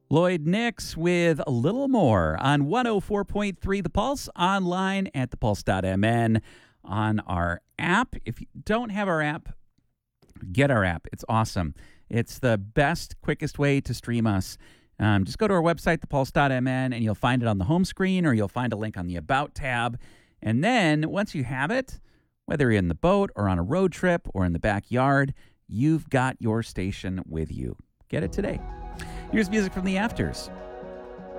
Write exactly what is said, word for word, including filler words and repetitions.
Lloyd Nix with a little more on one oh four point three The Pulse, online at the pulse dot m n, on our app. If you don't have our app, get our app. It's awesome. It's the best, quickest way to stream us. Um, just go to our website, the pulse dot m n, and you'll find it on the home screen, or you'll find a link on the About tab. And then once you have it, whether you're in the boat or on a road trip or in the backyard, you've got your station with you. Get it today. Here's music from the Afters.